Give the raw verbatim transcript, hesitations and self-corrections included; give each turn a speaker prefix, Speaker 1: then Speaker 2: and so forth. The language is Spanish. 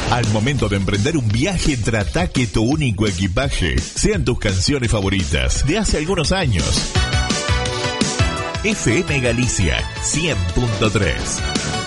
Speaker 1: Al momento de emprender un viaje, trata que tu único equipaje sean tus canciones favoritas de hace algunos años. F M Galicia cien punto tres.